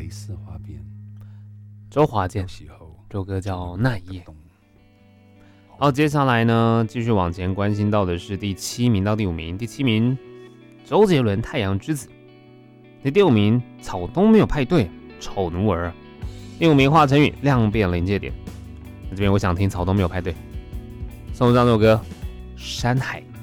蕾丝花边， 周华健，这首歌叫《那一夜》。好，接下来呢，继续往前关心到的是第7名到第5名。第7名，周杰伦《太阳之子》。第6名，草东没有派对，丑奴儿。第5名，华晨宇《量变临界点》。这边我想听草东没有派对，送上这首歌《山海》。